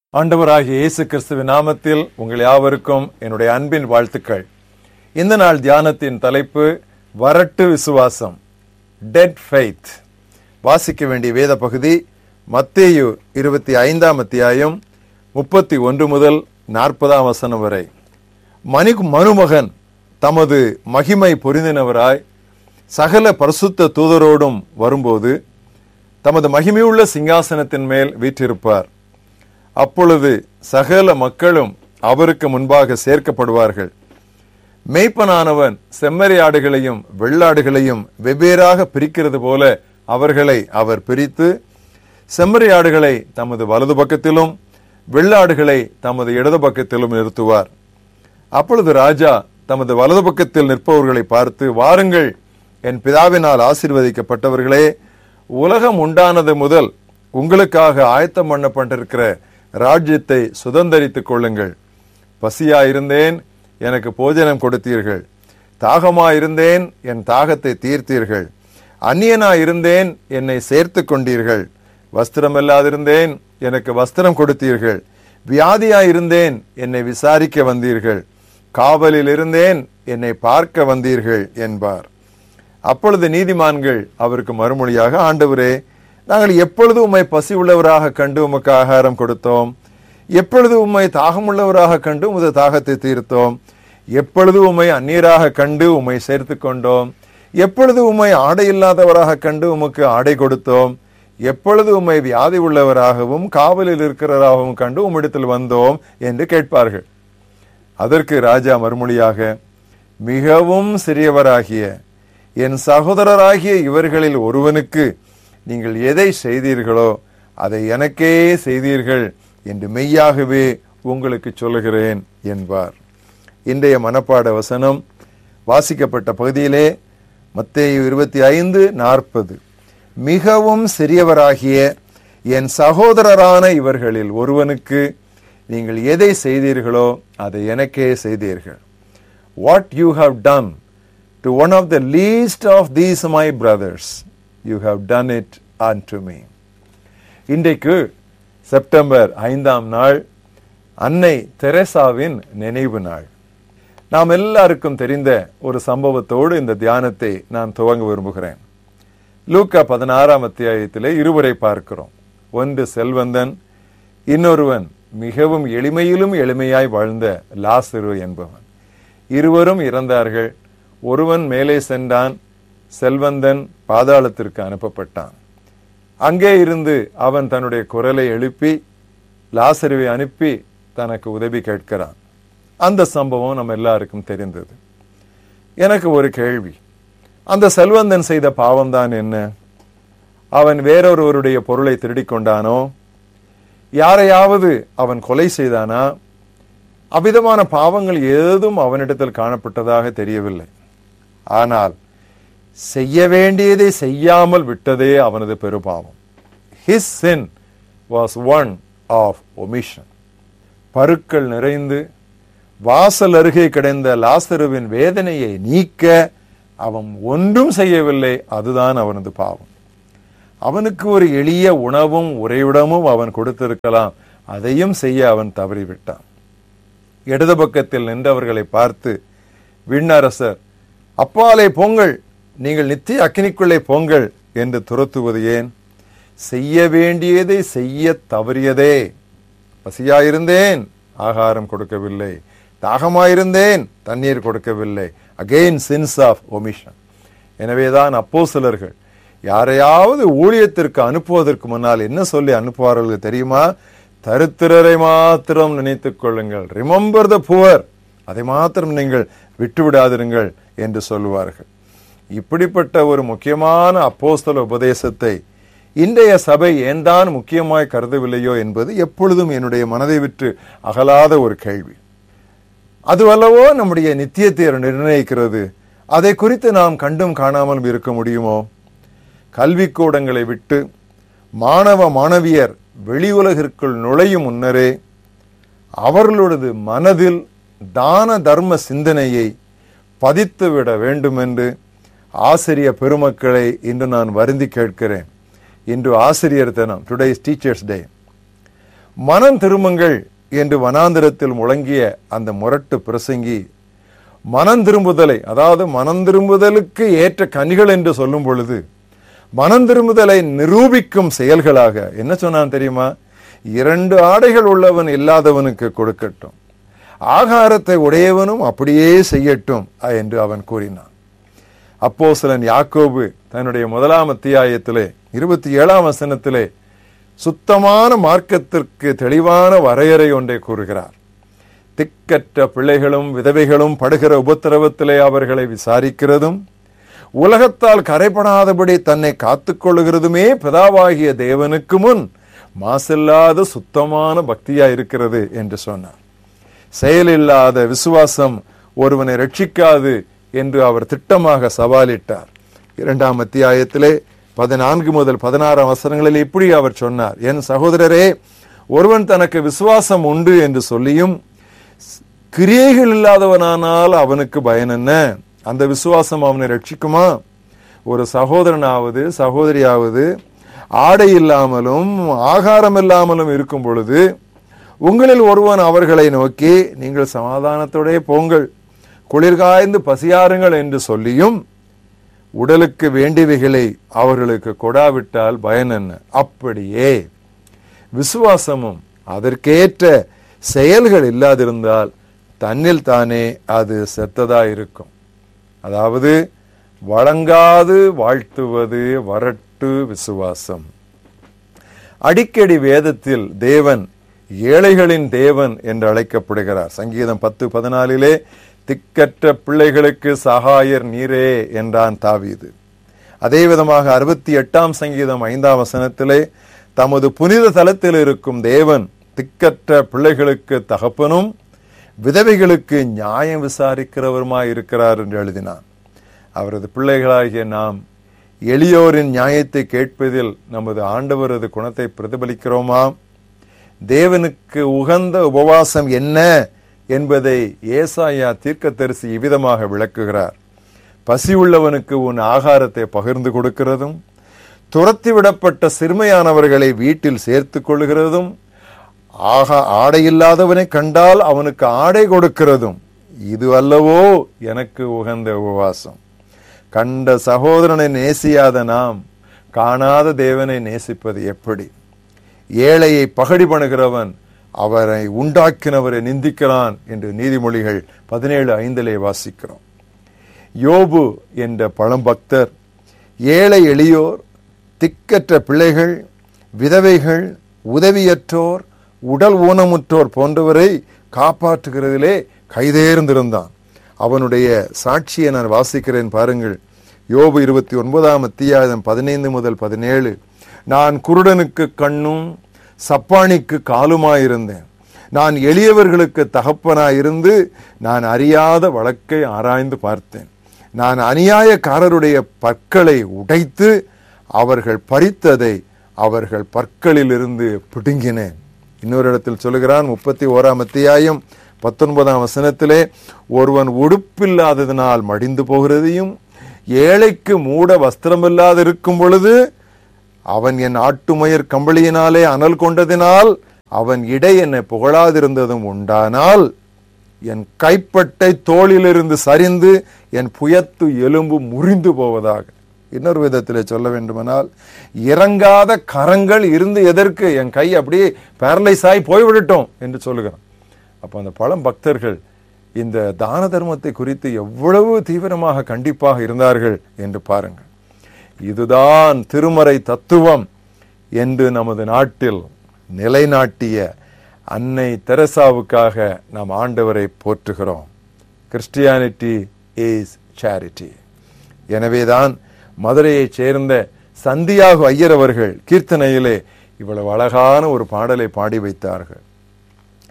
ஆண்டவராகிய இயேசு கிறிஸ்துவின் நாமத்தில் உங்கள் யாவருக்கும் என்னுடைய அன்பின் வாழ்த்துக்கள். இந்த நாள் தியானத்தின் தலைப்பு வரட்டு விசுவாசம், டெட் ஃபெய்த். வாசிக்க வேண்டிய வேத பகுதி மத்தேயு 25 அத்தியாயம் 31 முதல் 40 வரை. மனுமகன் தமது மகிமை பொருந்தினவராய் சகல பரிசுத்த தூதரோடும் வரும்போது தமது மகிமையுள்ள சிங்காசனத்தின் மேல் வீற்றிருப்பார். அப்பொழுது சகல மக்களும் அவருக்கு முன்பாக சேர்க்கப்படுவார்கள். மேய்ப்பனானவன் செம்மறியாடுகளையும் வெள்ளாடுகளையும் வெவ்வேறாக பிரிக்கிறது போல அவர்களை அவர் பிரித்து செம்மறியாடுகளை தமது வலது பக்கத்திலும் வெள்ளாடுகளை தமது இடது பக்கத்திலும் நிறுத்துவார். அப்பொழுது ராஜா தமது வலது பக்கத்தில் நிற்பவர்களை பார்த்து, வாருங்கள், என் பிதாவினால் ஆசீர்வதிக்கப்பட்டவர்களே, உலகம் உண்டானது முதல் உங்களுக்காக ஆயத்தம் பண்ணப்பட்டிருக்கிற ராஜ்யத்தை சுதந்தரித்துக் கொள்ளுங்கள். பசியாயிருந்தேன், எனக்கு போஜனம் கொடுத்தீர்கள். தாகமாயிருந்தேன், என் தாகத்தை தீர்த்தீர்கள். அந்நியனாயிருந்தேன், என்னை சேர்த்து கொண்டீர்கள். வஸ்திரமில்லாதிருந்தேன், எனக்கு வஸ்திரம் கொடுத்தீர்கள். வியாதியாயிருந்தேன், என்னை விசாரிக்க வந்தீர்கள். காவலில் இருந்தேன், என்னை பார்க்க வந்தீர்கள் என்பார். அப்பொழுது நீதிமான்கள் அவருக்கு மறுமொழியாக, ஆண்டவரே, நாங்கள் எப்பொழுது உம்மை பசி உள்ளவராக கண்டு உமக்கு ஆகாரம் கொடுத்தோம்? எப்பொழுது உம்மை தாகமுள்ளவராக கண்டு உமது தாகத்தை தீர்த்தோம்? எப்பொழுது உம்மை அந்நியராக கண்டு உம்மை சேர்த்து கொண்டோம்? எப்பொழுது உம்மை ஆடை இல்லாதவராக கண்டு உமக்கு ஆடை கொடுத்தோம்? எப்பொழுது உம்மை வியாதி உள்ளவராகவும் காவலில் இருக்கிறவராகவும் கண்டு உம்மிடத்தில் வந்தோம் என்று கேட்பார்கள். அதற்கு ராஜா மறுமொழியாக, மிகவும் சிறியவராகிய என் சகோதரராகிய இவர்களில் ஒருவனுக்கு நீங்கள் எதை செய்தீர்களோ அதை எனக்கே செய்தீர்கள் என்று மெய்யாகவே உங்களுக்கு சொல்லுகிறேன் என்பார். இன்றைய மனப்பாட வசனம் வாசிக்கப்பட்ட பகுதியிலே மத்தேயு 25:40, மிகவும் சிறியவராகிய என் சகோதரரான இவர்களில் ஒருவனுக்கு நீங்கள் எதை செய்தீர்களோ அதை எனக்கே செய்தீர்கள். What you have done to one of the least of these my brothers, you have done it unto me. இன்றைக்கு செப்டம்பர் 5 அன்னை தெரேசாவின் நினைவு நாள். நாம் எல்லாருக்கும் தெரிந்த ஒரு சம்பவத்தோடு இந்த தியானத்தை நான் துவங்க விரும்புகிறேன். லூக்கா 16 அத்தியாயத்திலே இருவரை பார்க்கிறோம். ஒன்று செல்வந்தன், இன்னொருவன் மிகவும் எளிமையிலும் எளிமையாய் வாழ்ந்த லாசரு என்பவன். இருவரும் இறந்தார்கள். ஒருவன் மேலே சென்றான், செல்வந்தன் பாதாளத்திற்கு அனுப்பப்பட்டான். அங்கே இருந்து அவன் தன்னுடைய குரலை எழுப்பி லாசருவை அனுப்பி தனக்கு உதவி கேட்கிறான். அந்த சம்பவம் நம்ம எல்லாருக்கும் தெரிந்தது. எனக்கு ஒரு கேள்வி, அந்த செல்வந்தன் செய்த பாவம்தான் என்ன? அவன் வேறொருவருடைய பொருளை திருடிக் கொண்டானோ? யாரையாவது அவன் கொலை செய்தானா? அவ்விதமான பாவங்கள் ஏதும் அவனிடத்தில் காணப்பட்டதாக தெரியவில்லை. ஆனால் செய்ய வேண்டியதை செய்யாமல் விட்டதே அவனது பெருபாவம். His sin was one of omission. பருக்கள் நிறைந்து வாசல் அருகே கிடந்த லாசருவின் வேதனையை நீக்க அவன் ஒன்றும் செய்யவில்லை. அதுதான் அவனது பாவம். அவனுக்கு ஒரு எளிய உணவும் உறைவிடமும் அவன் கொடுத்திருக்கலாம். அதையும் செய்ய அவன் தவறிவிட்டான். இடது பக்கத்தில் நின்றவர்களை பார்த்து, விண்ணரசர், அப்பாலே போங்கள், நீங்கள் நித்திய அக்கினிக்குள்ளே போங்கள் என்று துரத்துவது ஏன்? செய்ய வேண்டியதை செய்ய தவறியதே. பசியாயிருந்தேன், ஆகாரம் கொடுக்கவில்லை. தாகமாயிருந்தேன், தண்ணீர் கொடுக்கவில்லை. Again since of omission. எனவேதான் அப்போஸ்தலர்கள் யாரையாவது ஊழியத்திற்கு அனுப்புவதற்கு முன்னால் என்ன சொல்லி அனுப்புவார்கள் தெரியுமா? தரித்திரரை மாத்திரம் நினைத்துக் கொள்ளுங்கள், ரிமெம்பர் த புவர், அதை மாத்திரம் நீங்கள் விட்டுவிடாதிருங்கள் என்று சொல்லுவார்கள். இப்படிப்பட்ட ஒரு முக்கியமான அப்போஸ்தல உபதேசத்தை இன்றைய சபை ஏன்தான் முக்கியமாய் கருதவில்லையோ என்பது எப்பொழுதும் என்னுடைய மனதை விட்டு அகலாத ஒரு கேள்வி. அதுவல்லவோ நம்முடைய நித்தியத்தை நிர்ணயிக்கிறது. அதை குறித்து நாம் கண்டும் காணாமல் இருக்க முடியுமோ? கல்விக்கூடங்களை விட்டு மாணவ மாணவியர் வெளி உலகிற்குள் நுழையும் முன்னரே அவர்களது மனதில் தான தர்ம சிந்தனையை பதித்துவிட வேண்டும் என்று ஆசிரிய பெருமக்களை இன்று நான் வருந்தி கேட்கிறேன். இன்று ஆசிரியர் தினம், டுடே இஸ் டீச்சர்ஸ் டே. மனம் திரும்புங்கள் என்று வனாந்திரத்தில் முழங்கிய அந்த முரட்டு பிரசங்கி மனம் திரும்புதலை, அதாவது மனம் திரும்புதலுக்கு ஏற்ற கனிகள் என்று சொல்லும் பொழுது மனம் திரும்புதலை நிரூபிக்கும் செயல்களாக என்ன சொன்னான் தெரியுமா? 2 ஆடைகள் உள்ளவன் இல்லாதவனுக்கு கொடுக்கட்டும், ஆகாரத்தை உடையவனும் அப்படியே செய்யட்டும் என்று அவன் கூறினான். அப்போஸ்தலன் யாக்கோபு தன்னுடைய 1 அத்தியாயத்திலே 27 வசனத்திலே சுத்தமான மார்க்கத்திற்கு தெளிவான வரையறை ஒன்றை கூறுகிறார். திக்கற்ற பிள்ளைகளும் விதவைகளும் படுகிற உபத்திரவத்திலே அவர்களை விசாரிக்கிறதும், உலகத்தால் கரைபடாதபடி தன்னை காத்துக்கொள்ளுகிறதுமே பிதாவாகிய தேவனுக்கு முன் மாசில்லாத சுத்தமான பக்தியா இருக்கிறது என்று சொன்னார். செயலில்லாத விசுவாசம் ஒருவனை ரட்சிக்காது என்று அவர் திட்டமாக சவாலிட்டார். 2 அத்தியாயத்திலே 14 முதல் 16 வசனங்களில் இப்படி அவர் சொன்னார்: என் சகோதரரே, ஒருவன் தனக்கு விசுவாசம் உண்டு என்று சொல்லியும் கிரியைகள் இல்லாதவனானால் அவனுக்கு பயன் என்ன? அந்த விசுவாசம் அவனை ரட்சிக்குமா? ஒரு சகோதரனாவது சகோதரியாவது ஆடை இல்லாமலும் ஆகாரம் இல்லாமலும் இருக்கும் பொழுது உங்களில் ஒருவன் அவர்களை நோக்கி, நீங்கள் சமாதானத்தோடே போங்கள், குளிர்காய்ந்து பசியாருங்கள் என்று சொல்லியும் உடலுக்கு வேண்டியவைகளை அவர்களுக்கு கொடாவிட்டால் பயன் என்ன? அப்படியே விசுவாசமும் அதற்கேற்ற செயல்கள் இல்லாதிருந்தால் தன்னில் தானே அது செத்ததா இருக்கும். அதாவது வழங்காது வாழ்த்துவது வறட்டு விசுவாசம். அடிக்கடி வேதத்தில் தேவன் ஏழைகளின் தேவன் என்று அழைக்கப்படுகிறார். சங்கீதம் 10:14 திக்கற்ற பிள்ளைகளுக்கு சகாயர் நீரே என்றான் தாவீது. அதே விதமாக 68 சங்கீதம் 5 வசனத்திலே தமது புனித தலத்தில் இருக்கும் தேவன் திக்கற்ற பிள்ளைகளுக்கு தகப்பனும் விதவைகளுக்கு நியாயம் விசாரிக்கிறவருமாய் இருக்கிறார் என்று எழுதினான். அவரது பிள்ளைகளாகிய நாம் எளியோரின் நியாயத்தை கேட்பதில் நமது ஆண்டவரது குணத்தை பிரதிபலிக்கிறோமா? தேவனுக்கு உகந்த உபவாசம் என்ன என்பதை ஏசாயா தீர்க்கதரிசி இவ்விதமாக விளக்குகிறார்: பசி உள்ளவனுக்கு உன் ஆகாரத்தை பகிர்ந்து கொடுக்கிறதும், துரத்தி விடப்பட்ட சிறுமையானவர்களை வீட்டில் சேர்த்து கொள்கிறதும், ஆடை இல்லாதவனை கண்டால் அவனுக்கு ஆடை கொடுக்கிறதும், இது அல்லவோ எனக்கு உகந்த உபவாசம். கண்ட சகோதரனை நேசியாத நாம் காணாத தேவனை நேசிப்பது எப்படி? ஏழையை பகடி பண்ணுகிறவன் அவரை உண்டாக்கினவரை நிந்திக்கிறான் என்று நீதிமொழிகள் 17:5 வாசிக்கிறோம். யோபு என்ற பழம்பக்தர் ஏழை எளியோர், திக்கற்ற பிள்ளைகள், விதவைகள், உதவியற்றோர், உடல் ஊனமுற்றோர் போன்றவரை காப்பாற்றுகிறதிலே கைதேர்ந்திருந்தான். அவனுடைய சாட்சியை நான் வாசிக்கிறேன் பாருங்கள். யோபு 29 அத்தியாயம் 15 முதல் 17. நான் குருடனுக்கு கண்ணும் சப்பானிக்கு காலுமாயிருந்தேன். நான் எளியவர்களுக்கு தகப்பனாயிருந்து நான் அறியாத வழக்கை ஆராய்ந்து பார்த்தேன். நான் அநியாயக்காரருடைய பற்களை உடைத்து அவர்கள் பறித்ததை அவர்கள் பற்களிலிருந்து பிடுங்கினேன். இன்னொரு இடத்தில் சொல்லுகிறான் 31 அத்தியாயம் 19 வசனத்திலே, ஒருவன் உடுப்பில்லாததினால் மடிந்து போகிறதையும் ஏழைக்கு மூட வஸ்திரமில்லாது இருக்கும் பொழுது அவன் என் ஆட்டுமயர் கம்பளியினாலே அனல் கொண்டதினால் அவன் இடை என்னை புகழாதிருந்ததும் உண்டானால் என் கைப்பட்டை தோளிலிருந்து சரிந்து என் புயத்து எலும்பு முறிந்து போவதாக. இன்னொரு விதத்திலே சொல்ல வேண்டுமானால், இறங்காத கரங்கள் இருந்து எதற்கு, என் கை அப்படியே பேரலைஸ் ஆகி போய்விடட்டும் என்று சொல்லுகிறான். அப்போ அந்த பழம் பக்தர்கள் இந்த தான தர்மத்தை குறித்து எவ்வளவு தீவிரமாக கண்டிப்பாக இருந்தார்கள் என்று பாருங்கள். இதுதான் திருமறை தத்துவம் என்று நமது நாட்டில் நிலைநாட்டிய அன்னை தெரசாவுக்காக நாம் ஆண்டவரை போற்றுகிறோம். Christianity is charity. எனவேதான் மதுரையைச் சேர்ந்த சந்தியாகு ஐயர் அவர்கள் கீர்த்தனையிலே இவ்வளவு அழகான ஒரு பாடலை பாடி வைத்தார்கள்.